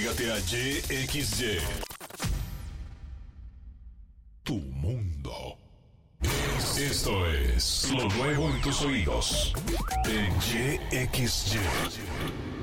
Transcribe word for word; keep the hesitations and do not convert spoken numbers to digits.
Cámbiate a Y X Y. Tu mundo. Esto es lo nuevo en tus oídos. En Y X Y.